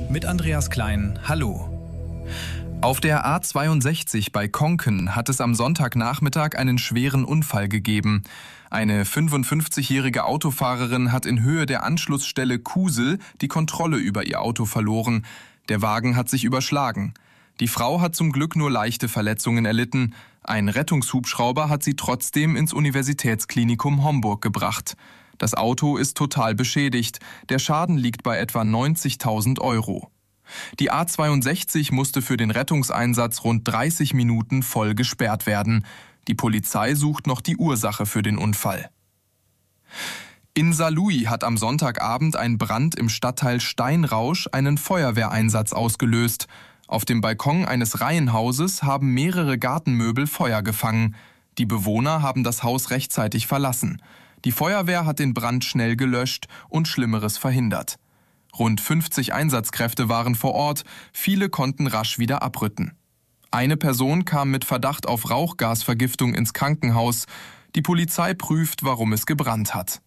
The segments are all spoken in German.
mit Andreas Klein. Hallo. Auf der A62 bei Konken hat es am Sonntagnachmittag einen schweren Unfall gegeben. Eine 55-jährige Autofahrerin hat in Höhe der Anschlussstelle Kusel die Kontrolle über ihr Auto verloren. Der Wagen hat sich überschlagen. Die Frau hat zum Glück nur leichte Verletzungen erlitten. Ein Rettungshubschrauber hat sie trotzdem ins Universitätsklinikum Homburg gebracht. Das Auto ist total beschädigt. Der Schaden liegt bei etwa 90.000 Euro. Die A62 musste für den Rettungseinsatz rund 30 Minuten voll gesperrt werden. Die Polizei sucht noch die Ursache für den Unfall. In Saarlouis hat am Sonntagabend ein Brand im Stadtteil Steinrausch einen Feuerwehreinsatz ausgelöst. Auf dem Balkon eines Reihenhauses haben mehrere Gartenmöbel Feuer gefangen. Die Bewohner haben das Haus rechtzeitig verlassen. Die Feuerwehr hat den Brand schnell gelöscht und Schlimmeres verhindert. Rund 50 Einsatzkräfte waren vor Ort, viele konnten rasch wieder abrücken. Eine Person kam mit Verdacht auf Rauchgasvergiftung ins Krankenhaus. Die Polizei prüft, warum es gebrannt hat.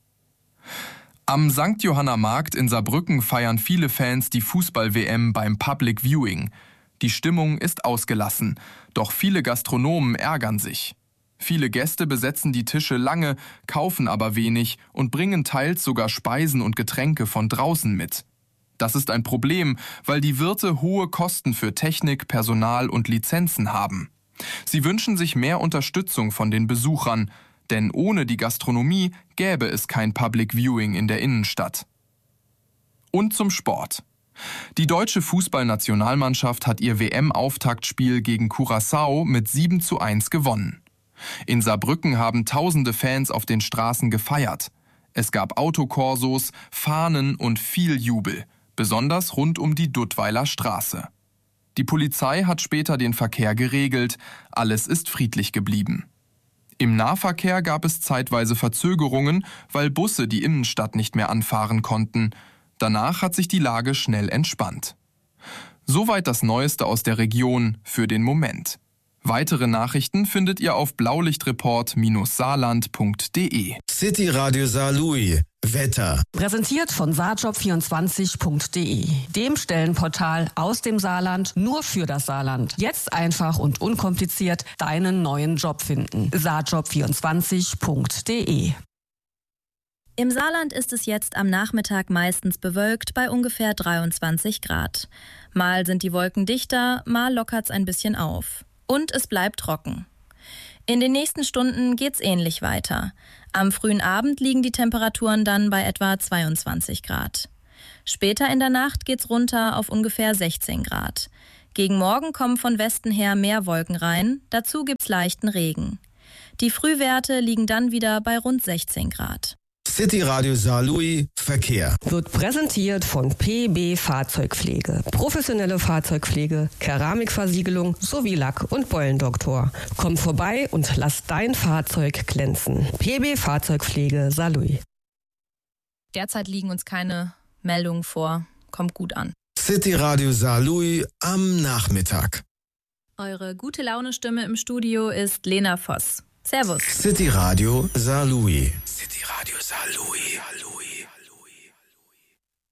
Am St. Johanna Markt in Saarbrücken feiern viele Fans die Fußball-WM beim Public Viewing. Die Stimmung ist ausgelassen, doch viele Gastronomen ärgern sich. Viele Gäste besetzen die Tische lange, kaufen aber wenig und bringen teils sogar Speisen und Getränke von draußen mit. Das ist ein Problem, weil die Wirte hohe Kosten für Technik, Personal und Lizenzen haben. Sie wünschen sich mehr Unterstützung von den Besuchern, denn ohne die Gastronomie gäbe es kein Public Viewing in der Innenstadt. Und zum Sport. Die deutsche Fußballnationalmannschaft hat ihr WM-Auftaktspiel gegen Curaçao mit 7:1 gewonnen. In Saarbrücken haben tausende Fans auf den Straßen gefeiert. Es gab Autokorsos, Fahnen und viel Jubel, besonders rund um die Duttweiler Straße. Die Polizei hat später den Verkehr geregelt, alles ist friedlich geblieben. Im Nahverkehr gab es zeitweise Verzögerungen, weil Busse die Innenstadt nicht mehr anfahren konnten. Danach hat sich die Lage schnell entspannt. Soweit das Neueste aus der Region für den Moment. Weitere Nachrichten findet ihr auf blaulichtreport-saarland.de. City Radio Saarlouis. Wetter. Präsentiert von saarjob24.de, dem Stellenportal aus dem Saarland nur für das Saarland. Jetzt einfach und unkompliziert deinen neuen Job finden. saarjob24.de. Im Saarland ist es jetzt am Nachmittag meistens bewölkt bei ungefähr 23 Grad. Mal sind die Wolken dichter, mal lockert's ein bisschen auf. Und es bleibt trocken. In den nächsten Stunden geht's ähnlich weiter. Am frühen Abend liegen die Temperaturen dann bei etwa 22 Grad. Später in der Nacht geht's runter auf ungefähr 16 Grad. Gegen Morgen kommen von Westen her mehr Wolken rein, dazu gibt's leichten Regen. Die Frühwerte liegen dann wieder bei rund 16 Grad. City Radio Saarlouis Verkehr. Wird präsentiert von PB Fahrzeugpflege. Professionelle Fahrzeugpflege, Keramikversiegelung sowie Lack- und Beulendoktor. Komm vorbei und lass dein Fahrzeug glänzen. PB Fahrzeugpflege Saarlouis. Derzeit liegen uns keine Meldungen vor. Kommt gut an. City Radio Saarlouis am Nachmittag. Eure gute Laune-Stimme im Studio ist Lena Voss. Servus. City Radio Saarlouis. City Radio Saarlouis.